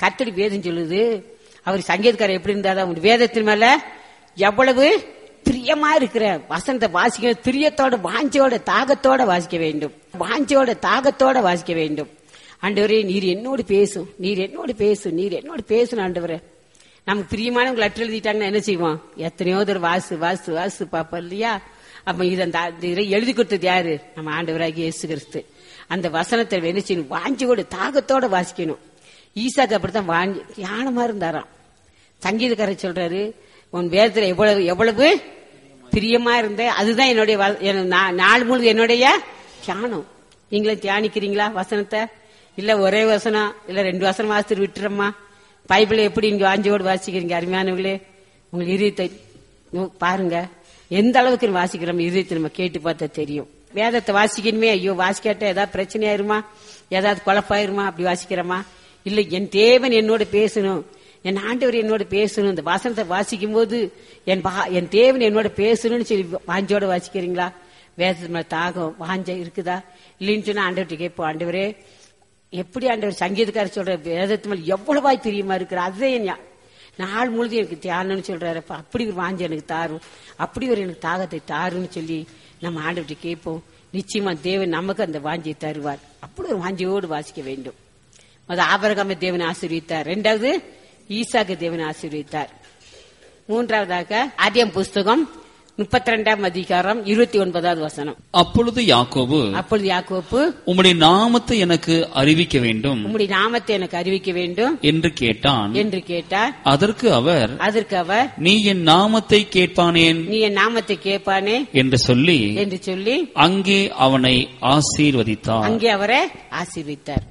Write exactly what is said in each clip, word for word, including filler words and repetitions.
கர்த்தர் வேதம் சொல்லுது. அவர் சங்கீதக்காரர் எப்படி இருந்தாதான் உங்க வேதத்தின் மேல எவ்வளவு பிரியமா இருக்கிற வசனத்தை வாசிக்க பிரியத்தோட வாஞ்சோட தாகத்தோட வாசிக்க வேண்டும். வாஞ்சோட தாகத்தோட வாசிக்க வேண்டும். ஆண்டவரே நீர் என்னோடு பேசும், நீர் என்னோடு பேசும், நீர் என்னோடு பேசணும் ஆண்டவரே. நமக்கு பிரியமானவங்க லெட்டர் எழுதிட்டாங்கன்னா என்ன செய்வோம்? எத்தனையோ தடவை வாசு வாசு வாசு பாப்போம் இல்லையா? அப்ப இதை எழுதி கொடுத்தது யாரு? நம்ம ஆண்டவராகி இயேசு கிறிஸ்து. அந்த வசனத்தை என்ன செய்யணும்? வாஞ்சோட தாகத்தோட வாசிக்கணும். ஈசாக்கு அப்படித்தான் வாஞ்சி தியானமா இருந்தாராம். சங்கீதக்காரர் சொல்றாரு, உன் வேதத்துல எவ்வளவு எவ்வளவு பிரியமா இருந்த, அதுதான் என்னுடைய நாள் முழுது என்னுடைய தியானம். நீங்களும் தியானிக்கிறீங்களா வசனத்தை? இல்ல ஒரே வசனம் இல்ல ரெண்டு வசனம் வாசித்து விட்டுறோமா? பைபிளை எப்படி இங்க வாஞ்சியோடு வாசிக்கிறீங்க? அருமையானவங்களே, உங்க இதயத்தை பாருங்க, எந்த அளவுக்கு வாசிக்கிறோம். இதயத்தை நம்ம கேட்டு பார்த்தா தெரியும். வேதத்தை வாசிக்கணுமே, ஐயோ வாசிக்காட்ட ஏதாவது பிரச்சனை ஆயிருமா, ஏதாவது குழப்பாயிருமா, அப்படி வாசிக்கிறோமா? இல்ல என் தேவன் என்னோட பேசணும், என் ஆண்டவர் என்னோட பேசணும், இந்த வசனத்தை வாசிக்கும் போது என் என் தேவன் என்னோட பேசணும்னு சொல்லி வாஞ்சோட வாசிக்கிறீங்களா? வேதத்து மேல தாகம் வாஞ்ச இருக்குதா? இல்லைன்னு சொன்னா ஆண்டவர்கிட்ட கேட்போம், ஆண்டவரே எப்படி ஆண்டவர் சங்கீதக்காரர் சொல்ற வேதத்து மேல எவ்வளவாய் பிரியமா இருக்கிற, அதே நாள் முழுது எனக்கு தியானம்னு சொல்றாரு. அப்படி ஒரு வாஞ்ச எனக்கு தாரும், அப்படி ஒரு எனக்கு தாகத்தை தாருன்னு சொல்லி நம்ம ஆண்டவர்கிட்ட கேட்போம். நிச்சயமா தேவன் நமக்கு அந்த வாஞ்சியை தருவார். அப்படி ஒரு வாஞ்சியோடு வாசிக்க வேண்டும். அது ஆபிரகாமை தேவன் ஆசீர்வதித்தார். இரண்டாவது ஈசாக்கு தேவன் ஆசீர்வதித்தார். மூன்றாவதாக ஆதியாகமம் புஸ்தகம் முப்பத்தி ரெண்டாம் அதிகாரம் இருபத்தி ஒன்பதாவது வசனம். அப்பொழுது யாக்கோபு அப்பொழுது யாக்கோபு உம்முடைய நாமத்தை எனக்கு அறிவிக்க வேண்டும், உம்முடைய நாமத்தை எனக்கு அறிவிக்க வேண்டும் என்று கேட்டான் என்று கேட்டார். அதற்கு அவர் அதற்கு அவர் நீ என் நாமத்தை கேட்பானேன், நீ என் நாமத்தை கேட்பானே என்று சொல்லி என்று சொல்லி அங்கே அவனை ஆசீர்வதித்தார். அங்கே அவரை ஆசீர்வதித்தார்.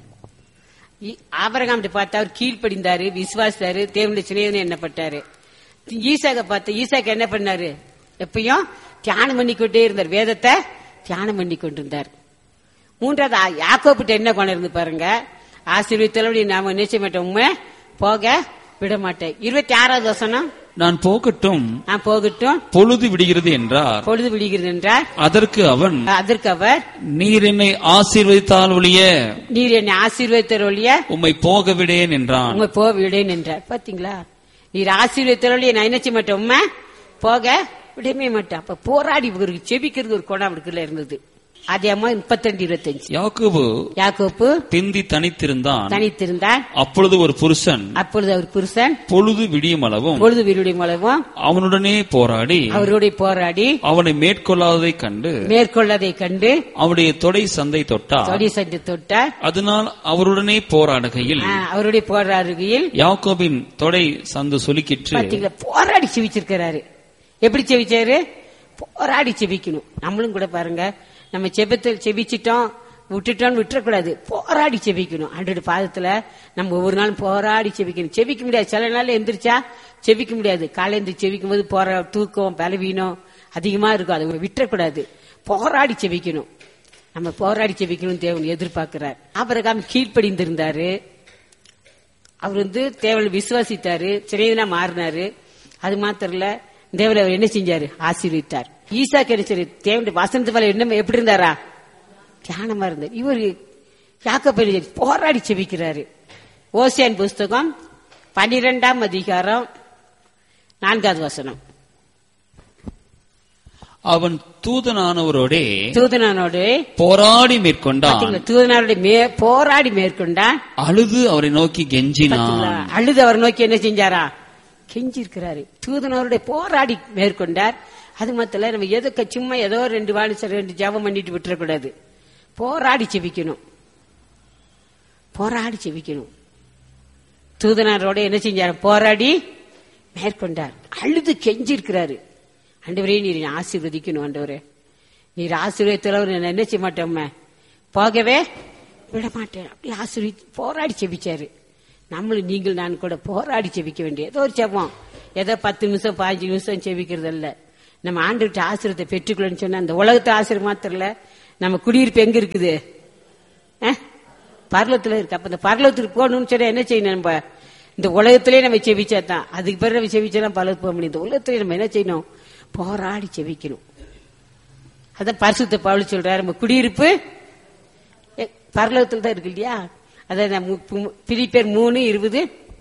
ஆபிரகாம் பார்த்து அவர் கீழ்ப்படிந்தாரு, விசுவாசித்தாரு, தேவனுடைய சிநேகிதன் எண்ணப்பட்டாரு. ஈசாக்க பார்த்து ஈசாக்கு என்ன பண்ணாரு? எப்பயும் தியானம் பண்ணிக்கொண்டே இருந்தார், வேதத்தை தியானம் பண்ணி கொண்டிருந்தார். மூன்றாவது யாக்கோபிட்ட என்ன கொண்டு இருந்து பாருங்க, ஆசீர்வதித்தல நாம நிச்சய மாட்டோம், போக விட மாட்டேன். இருபத்தி ஆறாவது வசனம், நான் போகட்டும் நான் போகட்டும் பொழுது விடுகிறது என்றார். பொழுது விடுகிறது என்றார். அதற்கு அவன் அதற்கு அவர் நீர் என்னை ஆசீர்வதித்தால் ஒழிய நீர் என்னை ஆசீர்வதித்தால் ஒழிய உம்மை போக விடேன் என்றான். உம்மை போக விடேன் என்றார். பாத்தீங்களா, நீர் ஆசீர்வதித்தால் ஒழிய நான் நினைச்ச மாட்டேன், உம்மை போக விடவே மாட்டேன். அப்ப போராடி செபிக்கிறது ஒரு குணம் அவருக்குள்ள இருந்தது. ஆதியாகமம் முப்பத்தி ரெண்டு இருபத்தி அஞ்சு. யாக்கோபு யாக்கோபு பிந்தி தனித்திருந்தான் தனித்திருந்தான் அப்பொழுது ஒரு புருஷன் அப்பொழுது அவர் புருஷன் பொழுது விடியும் அளவும் பொழுது விடியும் அளவும் அவனுடனே போராடி அவருடைய போராடி அவனை மேற்கொள்ளாததை கண்டு மேற்கொள்ளதை கண்டு அவருடைய தொடை சந்தை தொட்டார். தொடை சந்தை தொட்டார். அதனால் அவருடனே போராடுகையில் அவருடைய போராடுகையில் யாக்கோபின் தொடை சந்து சொலிக்கிற்று. போராடி செவிச்சிருக்கிறாரு. எப்படி செவிச்சாரு? போராடி செவிக்கணும். நம்மளும் கூட பாருங்க, நம்ம செபத்தில் செபிச்சிட்டோம் விட்டுட்டோம் விட்டுறக்கூடாது, போராடி செபிக்கணும். ஆண்டோட பாதத்துல நம்ம ஒவ்வொரு நாளும் போராடி செபிக்கணும். செபிக்க முடியாது, சில நாள் எந்திரிச்சா செபிக்க முடியாது. காலை எந்திரிச்சு செபிக்கும் போது போரா தூக்கம் பலவீனம் அதிகமா இருக்கும், அதை விட்டுறக்கூடாது, போராடி செபிக்கணும். நம்ம போராடி செபிக்கணும் தேவன் எதிர்பார்க்கிறார். ஆபிரகாம் கீழ்ப்படிந்திருந்தாரு, அவர் வந்து தேவனை விசுவாசித்தாரு, சிறையினா மாறினாரு. அது மாத்திரம் இல்ல, தேவன் அவர் என்ன செஞ்சாரு? ஆசீர்வதித்தார். ஈசாக்கு என்ன சரி தேவனுடைய வசனத்து மேல என்ன எப்படி இருந்தாரா? தியானமா இருந்தார். இவரு யாக்கோபு போராடி செபிக்கிறாரு. ஓசியான் புஸ்தகம் பனிரெண்டாம் அதிகாரம் நான்காவது வசனம். அவன் தூதனானவரோடே தூதனானோடு போராடி மேற்கொண்டான். தூதனாரோட போராடி மேற்கொண்டான். அழுது அவரை நோக்கி கெஞ்சினான். அழுது அவரை நோக்கி என்ன செஞ்சாரா? கெஞ்சி இருக்கிறாரு. தூதனோருடைய போராடி மேற்கொண்டார். அது மாத்திர நம்ம எதுக்கு சும்மா ஏதோ ரெண்டு வாழை ரெண்டு ஜபம் பண்ணிட்டு விட்டுறக்கூடாது, போராடி செபிக்கணும். போராடி செபிக்கணும். தூதனாரோட என்ன செஞ்சாரு? போராடி மேற்கொண்டார். அழுது கெஞ்சி இருக்கிறாரு. ஆண்டவரே நீர் ஆசீர்வதிக்கணும், ஆண்டவரே நீர் ஆசீர்வதித்தவர் என்ன செய்ய மாட்டோம், போகவே விட மாட்டேன், அப்படி ஆசீர்வதி போராடி செபிச்சாரு. நம்மளும் நீங்கள் நான் கூட போராடி செபிக்க வேண்டிய ஏதோ ஒரு செபம், ஏதோ பத்து நிமிஷம் பதினஞ்சு நிமிஷம் செபிக்கிறது இல்ல. நம்ம ஆண்டவர்கிட்ட ஆசீர்வாதத்தை பெற்றுக்கொள்ளன்னு சொன்னா அந்த உலகத்தை ஆசீர்வாதம் மாத்திரம் இல்ல, நம்ம குடியிருப்பு எங்க இருக்குது? பரலோகத்துல இருக்கு. அப்ப இந்த பரலோகத்துக்கு போகணும்னு சொன்னா என்ன செய்யணும்? நம்ம இந்த உலகத்திலேயே நம்ம செபிச்சாதான், அதுக்கு பிறகு நம்ம செபிச்சாதான் பரலோகத்துக்கு போக முடியும். இந்த உலகத்திலே நம்ம என்ன செய்யணும்? போராடி செபிக்கணும். அதான் பரிசுத்த பவுல் சொல்றாரு, நம்ம குடியிருப்பு பரலோகத்துல தான் இருக்கு இல்லையா? அதான் பிலிப்பியர் மூணு இருபது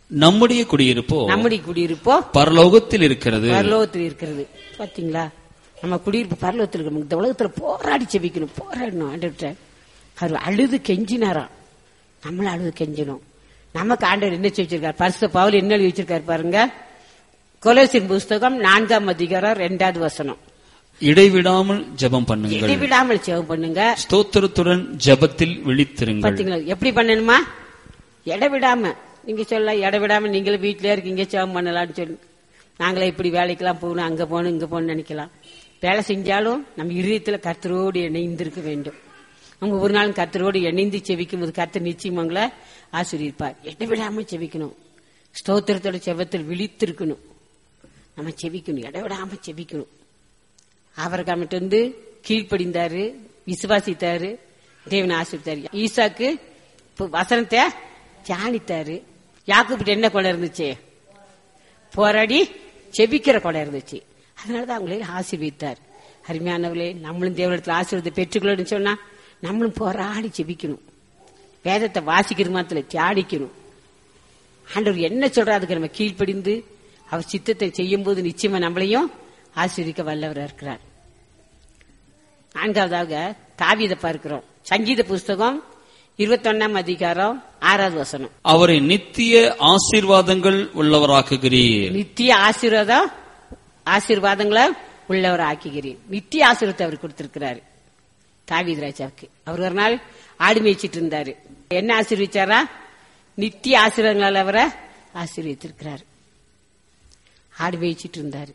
நம்முடைய குடியிருப்போ நம்முடைய குடியிருப்போ பரலோகத்தில் இருக்கிறது. பரலோகத்தில் இருக்கிறது. பாத்தீங்களா, நம்ம குடியிருப்பு பரலோகத்தில் இருக்கணும். இந்த உலகத்துல போராடி செபிக்கணும், போராடணும். ஆண்டவர்கிட்ட அவர் அழுது கெஞ்சினாராம், நம்மளும் அழுது கெஞ்சணும். நமக்கு ஆண்டவர் என்ன வச்சிருக்காரு? பரிசுத்த பவுல் என்ன எழுதி வச்சிருக்காரு பாருங்க. கொலோசியர் புஸ்தகம் நான்காம் அதிகாரம் இரண்டாவது வசனம். இடைவிடாமல் ஜெபம் பண்ணுங்கள். இடைவிடாமல் ஜெபம் பண்ணுங்க. ஸ்தோத்திரத்துடன் ஜெபத்தில் விழித்திருங்கள். பாத்தீங்களா எப்படி பண்ணணுமா? இடைவிடாம. நீங்க சொல்ல இடைவிடாம நீங்களும் வீட்டிலே இருக்கீங்க, ஜெபம் பண்ணலாம்னு சொல்லி நாங்களே இப்படி வேலைக்கெல்லாம் போகணும், அங்க போகணும், இங்க போகணும்னு நினைக்கலாம். வேலை செஞ்சாலும் நம்ம இதயத்துல கர்த்தரோடு இணைந்திருக்க வேண்டும். அவங்க ஒரு நாள் கர்த்தரோடு இணைந்து செவிக்கும் போது கர்த்தர் நிச்சயம் உங்களை ஆசீர்வதிப்பார். இடைவிடாம செவிக்கணும். ஸ்தோத்திரத்தோட செவத்தில் விழித்திருக்கணும். நம்ம செவிக்கணும், இடைவிடாம செவிக்கணும். அவருக்கு வந்து கீழ்ப்படிந்தாரு, விசுவாசித்தாரு, தேவனை ஆசீர்வதித்தாரு. ஈசாக்கு வசனத்தை தியானித்தாரு. யாக்கோபுக்கு என்ன கொலை இருந்துச்சு? போராடி செபிக்கிற கொலை இருந்துச்சு. அதனாலதான் அவங்களே ஆசீர்வதித்தார். அருமையானவர்களே, நம்மளும் தேவனிடத்தில் ஆசீர்வாதத்தை பெற்றுக்கொள்ளணும்னு சொன்னா நம்மளும் போராடி செபிக்கணும். வேதத்தை வாசிக்கிறது மாத்திர தியானிக்கணும். ஆண்டவர் என்ன சொல்ற அதுக்கு நம்ம கீழ்ப்படிந்து அவர் சித்தத்தை செய்யும் போது நிச்சயமா நம்மளையும் ஆசீர்வதிக்க வல்லவராக இருக்கிறார். நான்காவதாக தாவீதை பார்க்கிறோம். சங்கீத புஸ்தகம் இருபத்தி ஒன்னாம் அதிகாரம் ஆறாவது வசனம். அவரை நித்திய ஆசீர்வாதங்கள் உள்ளவராக்குகிறீர். நித்திய ஆசீர்வாதம் ஆசீர்வாதங்களை உள்ளவர் ஆக்குகிறீர். நித்திய ஆசீர்வாதத்தை அவர் கொடுத்திருக்கிறாரு தாவீது ராஜாவுக்கு. அவர் ஒரு நாள் ஆடு மேய்ச்சிட்டு இருந்தாரு. என்ன ஆசீர்வதிச்சாரா? நித்திய ஆசீர்வாதங்களால் அவரை ஆசீர்வதித்திருக்கிறார். ஆடு மேய்ச்சிட்டு இருந்தாரு.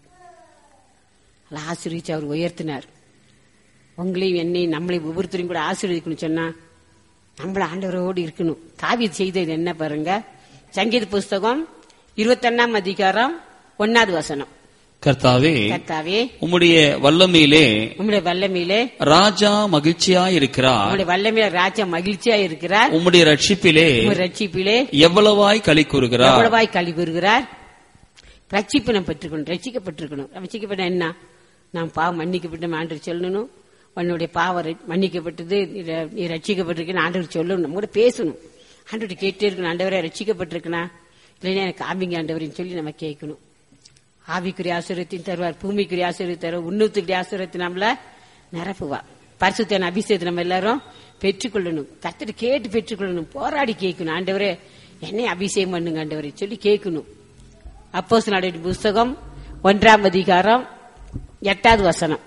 ஆசீர்வதிச்சு அவர் உயர்த்தினார். உங்களையும் என்னையும் நம்மளையும் ஒவ்வொருத்தரையும் கூட ஆசீர்வதிக்கணும் சொன்னா நம்மள ஆண்டவரோடு இருக்கணும். தாவீது செய்தது என்ன பாருங்க. சங்கீத புஸ்தகம் இருபத்தி ஒன்னாம் அதிகாரம் ஒன்னாவது வசனம். கர்த்தாவே, கர்த்தாவே, உம்முடைய வல்லமையிலே உம்முடைய வல்லமையிலே ராஜா மகிழ்ச்சியா இருக்கிறார். உம்முடைய வல்லமையில ராஜா மகிழ்ச்சியா இருக்கிறார். உம்முடைய ரட்சிப்பிலே ரட்சிப்பிலே எவ்வளவாய் களி கூறுகிறார். எவ்வளவாய் களி கூறுகிறார். ரட்சிப்பு நம்ம பெற்றுக்கணும், ரட்சிக்கப்பட்டிருக்கணும். ரட்சிக்கப்பட்ட என்ன? நாம் பாவம் மன்னிக்கப்பட்ட ஆண்டவர் சொல்லணும். உன்னுடைய பாவம் மன்னிக்கப்பட்டது, நீ ரட்சிக்கப்பட்டிருக்கேன்னு ஆண்டவர் சொல்லணும். நம்ம கூட பேசணும். ஆண்டவர் கேட்டே இருக்கணும். ஆண்டவரே ரட்சிக்கப்பட்டிருக்கனா இல்லைன்னா எனக்கு காமிங்க ஆண்டவரின்னு சொல்லி நம்ம கேட்கணும். ஆவிக்குரிய ஆசீர்வாதத்தையும் தருவார், பூமிக்குரிய ஆசீர்வாதத்தை தருவார், உன்னத்துக்குரிய ஆசீர்வாதத்தை நம்மள நிரப்புவா. பரிசுத்த அபிஷேகத்தை நம்ம எல்லாரும் பெற்றுக்கொள்ளணும். கர்த்தரை கேட்டு பெற்றுக்கொள்ளணும். போராடி கேட்கணும். ஆண்டவரே என்னை அபிஷேகம் பண்ணுங்க ஆண்டவரை சொல்லி கேட்கணும். அப்போஸ்தலர் புஸ்தகம் ஒன்றாம் அதிகாரம் எட்டாவது வசனம்.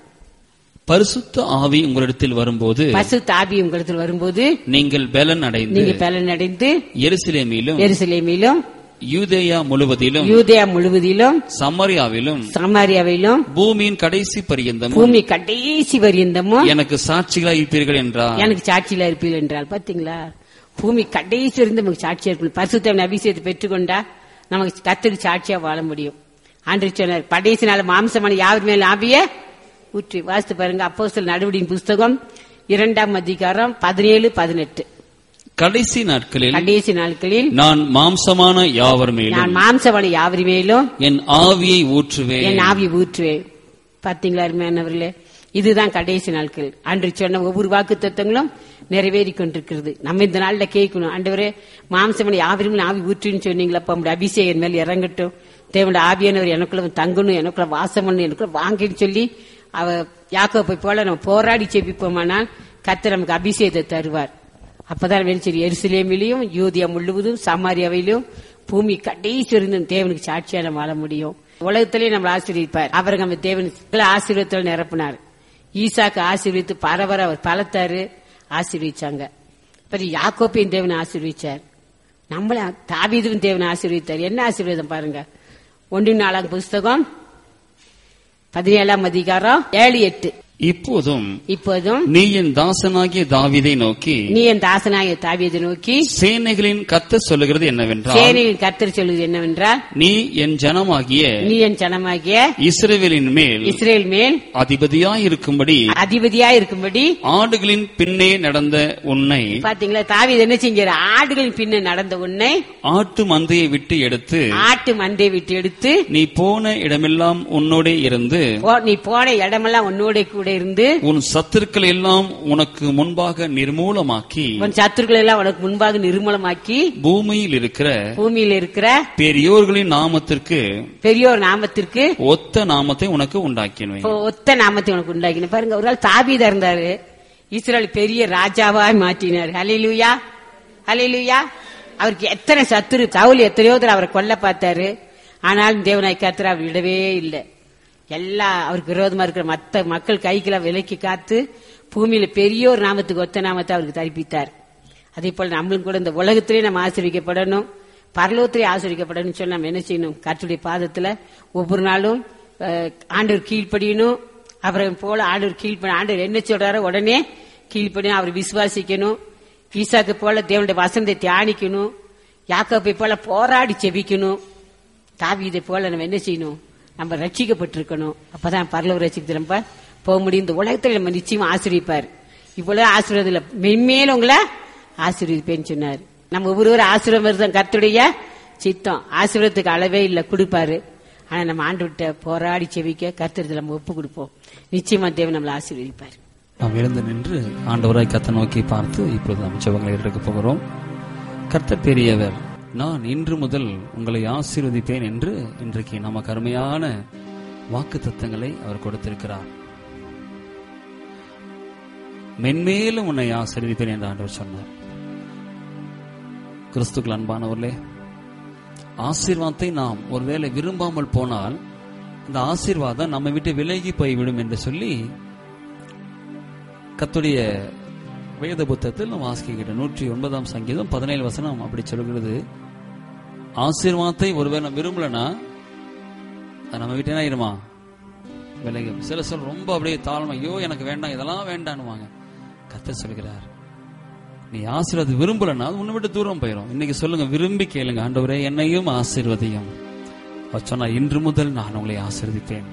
பரிசுத்த ஆவி உங்களிடத்தில் வரும்போது பரிசுத்த ஆவி உங்களிடத்தில் வரும்போது நீங்கள் பலன் அடைந்து நீங்கள் பலன் அடைந்து எருசலேமிலும் எருசலேமிலும் யூதேயா முழுவதிலும் யூதேயா முழுவதிலும் சமாரியாவிலும் சமாரியாவிலும் பூமியின் கடைசி பரியந்தமும் பூமி கடைசி பரியந்தமும் எனக்கு சாட்சிகளாக இருப்பீர்கள் என்றார். எனக்கு சாட்சிகளா இருப்பீர்கள் என்றால் பாத்தீங்களா, பூமி கடைசி இருந்து நமக்கு சாட்சியா இருக்கணும். பரிசுத்த அபிஷேகத்தை பெற்றுக்கொண்டா நமக்கு கர்த்தருக்கு சாட்சியா வாழ முடியும். ஆண்டவர் சொன்னார், கடைசி நாள் மாம்சமான யாவர் மேல் ஆவிய ஊற்றி. வாசித்து பாருங்க. அப்போஸ்தலர் நடவடிக்கையின் புஸ்தகம் இரண்டாம் அதிகாரம் பதினேழு பதினெட்டு. கடைசி நாட்களில் கடைசி நாட்களில் நான் மாம்சமான யாவர் மேலும் நான் மாம்சமான யாவர் மேலும் என் ஆவியை ஊற்றுவேன் என் ஆவியை ஊற்றுவேன். பாத்தீங்களா அருமையானவர்களே, இதுதான் கடைசி நாட்கள். அன்று சொன்ன ஒவ்வொரு வாக்கு தத்துவங்களும் நிறைவேறி கொண்டிருக்கிறது. நம்ம இந்த நாள்ல கேட்கணும், ஆண்டவரே மாம்சமான யாவரும் ஆவி ஊற்றுன்னு சொன்னீங்களா, அப்ப நம்முடைய அபிஷேகம் மேல் இறங்கட்டும், தேவனுடைய ஆவியானவர் எனக்குள்ள தங்கணும், எனக்குள்ள வாசம் பண்ணணும், எனக்குள்ள வாங்கின்னு சொல்லி அவ யாக்கோபை போல நம்ம போராடி செபிப்போமானால் கர்த்தர் நமக்கு அபிஷேகத்தை தருவார். அப்பதான் வெளிச்சரி எருசலேமிலையும் யூதியா முழுவதும் சமாரியாவிலும் பூமி கடைசி இருந்து தேவனுக்கு சாட்சியா நம்ம வாழ முடியும். உலகத்திலேயே நம்ம ஆசீர்வதிப்பார். அவர் நம்ம தேவனுக்கு ஆசீர்வாதத்தில் நிரப்பினார். ஈசாக்கு ஆசீர்வித்து பரவர அவர் பலத்தாரு ஆசீர்விச்சாங்க. யாக்கோப்பையும் தேவனை ஆசீர்விச்சார். நம்மள தாவீதும் தேவனை ஆசீர்வித்தார். என்ன ஆசீர்வாதம் பாருங்க. ஒன்று நாலாம் புஸ்தகம் பதினேழாம் அதிகாரம் ஏழு எட்டு. இப்போதும் இப்போதும் நீ என் தாசனாகிய தாவீதை நோக்கி நீ என் தாசனாகிய தாவீதை நோக்கி சேனைகளின் கர்த்தர் சொல்லுகிறது என்னவென்றால் சேனைகளின் கர்த்தர் சொல்லுகிறது என்னவென்றால் நீ என் ஜனமாகிய நீ என் ஜனமாகிய இஸ்ரவேலின் மேல் இஸ்ரேல் மேல் அதிபதியாய் இருக்கும்படி அதிபதியாய் இருக்கும்படி ஆடுகளின் பின்னே நடந்த உன்னை. பாத்தீங்களா, தாவீது என்ன செஞ்சாரு? ஆடுகளின் பின்னே நடந்த உன்னை ஆட்டு மந்தையை விட்டு எடுத்து ஆட்டு மந்தையை விட்டு எடுத்து நீ போன இடமெல்லாம் உன்னோட இருந்து நீ போன இடமெல்லாம் உன்னோட கூட கூட இருந்து உன் சத்துருக்கள் எல்லாம் உனக்கு முன்பாக நிர்மூலமாக்கி உன் சத்துருக்கள் எல்லாம் உனக்கு முன்பாக நிர்மூலமாக்கி பூமியில் இருக்கிற பூமியில் இருக்கிற பெரியோர்களின் நாமத்திற்கு பெரியோர் நாமத்திற்கு ஒத்த நாமத்தை உனக்கு உண்டாக்கினேன். ஒத்த நாமத்தை உனக்கு உண்டாக்கின. பாருங்க, ஒரு நாள் தாவீதா இருந்தாரு, இஸ்ரவேல் பெரிய ராஜாவாய் மாற்றினார். ஹல்லேலூயா, ஹல்லேலூயா. அவருக்கு எத்தனை சத்துரு, சவுல் எத்தனையோ தடவை அவரை கொல்ல பார்த்தாரு. ஆனாலும் தேவனாய் கர்த்தர் அவர் விடவே இல்லை. எல்லா அவருக்கு விரோதமா இருக்கிற மத்த மக்கள் கைக்கெல்லாம் விலக்கி காத்து பூமியில பெரிய ஒரு நாமத்துக்கு ஒத்த நாமத்தை அவருக்கு தரிப்பித்தார். அதே போல நம்மளும் கூட இந்த உலகத்திலேயே நம்ம ஆசீர்வதிக்கப்படணும், பரலோகத்திலே ஆசீர்வதிக்கப்படணும் சொல்லி நம்ம என்ன செய்யணும்? கர்த்தருடைய பாதத்துல ஒவ்வொரு நாளும் ஆண்டவர் கீழ்ப்படியணும். அப்புறம் போல ஆண்டவர் கீழ்ப்படி, ஆண்டவர் என்ன சொல்றாரோ உடனே கீழ்ப்படியும். அவர் விசுவாசிக்கணும். ஈசாக்கு போல தேவனுடைய வசனத்தை தியானிக்கணும். யாக்கோபை போல போராடி செபிக்கணும். தாவீதை போல நம்ம என்ன செய்யணும்? நம்ம ரட்சிக்கப்பட்டிருக்கணும். அப்பதான் பரலோக ரட்சித்து நம்ம போக முடியும். இந்த உலகத்தில் நம்ம நிச்சயமா ஆசீர்வதிப்பார். இவ்வளவு ஆசீர்வாதம் மென்மேலும் உங்களை ஆசீர்வதிப்பேன்னு சொன்னார். நம்ம ஒவ்வொருவரும் ஆசீர்வாதம் கர்த்தருடைய சித்தம். ஆசீர்வாதத்துக்கு அளவே இல்லை, கொடுப்பாரு. ஆனா நம்ம ஆண்டவர்கிட்ட போராடி செவிக்க கர்த்தருக்கு நம்ம ஒப்பு கொடுப்போம். நிச்சயமா தேவன் நம்மளை ஆசீர்வதிப்பார். நாம் எழுந்து நின்று ஆண்டவராய் கர்த்தரை நோக்கி பார்த்து இப்பொழுது நாம் ஜெபங்களை எடுக்க போகிறோம். கர்த்தர் பெரியவர், நான் இன்று முதல் உங்களை ஆசீர்வதிப்பேன் என்று இன்றைக்கு நமக்கு அருமையான வாக்கு தத்தங்களை அவர் கொடுத்திருக்கிறார். மென்மேலும் உன்னை ஆசீர்வதிப்பேன் என்று ஆண்டவர் சொன்னார். கிறிஸ்துக்கள் அன்பானவர்களே, ஆசீர்வாதத்தை நாம் ஒருவேளை விரும்பாமல் போனால் இந்த ஆசீர்வாதம் நம்ம விட்டு விலகி போய்விடும் என்று சொல்லி கர்த்தருடைய வேத புத்தகத்தில் நாம் வாசிக்கிற நூற்றி ஒன்பதாம் சங்கீதம் பதினேழு வசனம் அப்படி சொல்கிறது. ஆசீர்வாதத்தை ஒருவேளை நம்ம விரும்பலன்னா நம்ம விட்டு என்ன ஆயிருமா? விலகி. சில சொல் ரொம்ப அப்படியே தாழ்மை, ஐயோ எனக்கு வேண்டாம், இதெல்லாம் வேண்டான்னுவாங்க. கர்த்தர் சொல்கிறார், நீ ஆசீர்வாதம் விரும்பலன்னா உன்னை விட்டு தூரம் போயிடும். இன்னைக்கு சொல்லுங்க, விரும்பி கேளுங்க, ஆண்டவரே என்னையும் ஆசீர்வதியும். சொன்னா இன்று முதல் நான் உங்களை ஆசீர்வதிப்பேன்.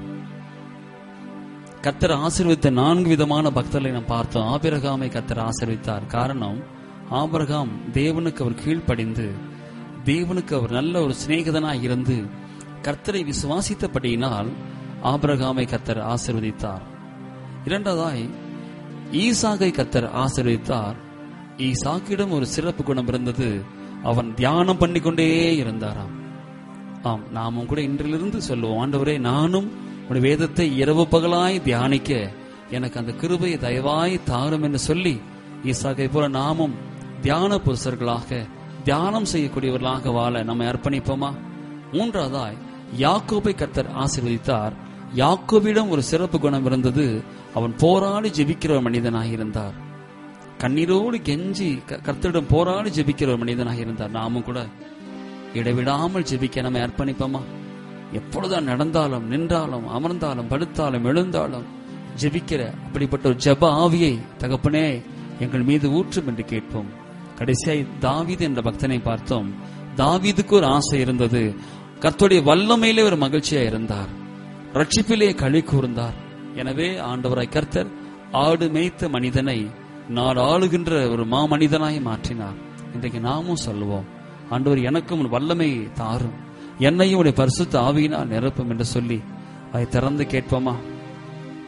கர்த்தர் ஆசீர்வதித்த நான்கு விதமான பக்தர்களை நாம் பார்த்தோம். ஆபிரகாமை கர்த்தர் ஆசீர்வதித்தார். காரணம், ஆபிரகாம் தேவனுக்கு அவர் கீழ்ப்படிந்து, தேவனுக்கு அவர் நல்ல ஒரு சிநேகிதனாய் இருந்து கர்த்தரை விசுவாசித்தபடியினால் ஆபிரகாமை கர்த்தர் ஆசீர்வதித்தார். இரண்டாவதாய் ஈசாக்கை கர்த்தர் ஆசீர்வதித்தார். ஈசாக்கிடம் ஒரு சிறப்பு குணம் இருந்தது, அவன் தியானம் பண்ணிக்கொண்டே இருந்தாராம். ஆம், நாமும் கூட இன்றிலிருந்து சொல்லுவோம், ஆண்டவரே நானும் உடைய வேதத்தை இரவு பகலாய் தியானிக்க எனக்கு அந்த கிருபையை தயவாய் தாரும் என்று சொல்லி ஈசாக்கை போல நாமும் தியான புருஷர்களாக தியானம் செய்யக்கூடியவர்களாக வாழ நம்மை அர்ப்பணிப்போமா? மூன்றாவதாய் யாக்கோபை கர்த்தர் ஆசீர்வதித்தார். யாக்கோபிடம் ஒரு சிறப்பு குணம் இருந்தது, அவன் போராடி ஜெபிக்கிற ஒரு மனிதனாக இருந்தார். கண்ணீரோடு கெஞ்சி கர்த்தரிடம் போராடி ஜெபிக்கிற ஒரு மனிதனாக இருந்தார். நாமும் கூட இடைவிடாமல் ஜெபிக்க நம்மை அர்ப்பணிப்போமா? எப்பொழுதுதான் நடந்தாலும் நின்றாலும் அமர்ந்தாலும் படுத்தாலும் எழுந்தாலும் ஜெபிக்கிற அப்படிப்பட்ட ஒரு ஜெப ஆவியை தகப்பனே எங்கள் மீது ஊற்றும் என்று கேட்போம். கடைசியாய் தாவீது என்ற பக்தனை பார்த்தோம். தாவீதுக்கு ஒரு ஆசை இருந்தது, கர்த்தருடைய வல்லமையிலே ஒரு மகிழ்ச்சியா இருந்தார், ரட்சிப்பிலே களி கூர்ந்தார். எனவே ஆண்டவராய் கர்த்தர் ஆடு மேய்த்த மனிதனை நான் ஆளுகின்ற ஒரு மாமனிதனாய் மாற்றினார். இன்றைக்கு நாமும் சொல்லுவோம், ஆண்டவர் எனக்கும் வல்லமை தாரும், என்னையும் உடைய பரிசுத்த ஆவியினால் நிரப்பும் என்று சொல்லி அதை திறந்து கேட்போமா?